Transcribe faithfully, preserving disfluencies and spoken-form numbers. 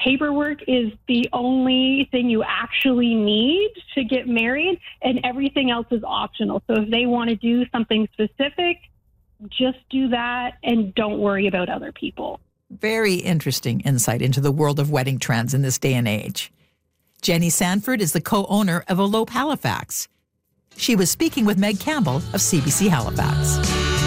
paperwork is the only thing you actually need to get married, and everything else is optional. So if they want to do something specific, just do that and don't worry about other people. Very interesting insight into the world of wedding trends in this day and age. Jenny Sanford is the co-owner of Elope Halifax. She was speaking with Meg Campbell of C B C Halifax.